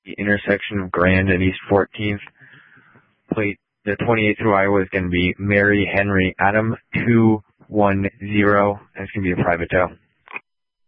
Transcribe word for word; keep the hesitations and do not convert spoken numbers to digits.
the intersection of Grand and East fourteenth. Plate the twenty-eight through Iowa is going to be Mary Henry Adam two one zero. That's going to be a private tow.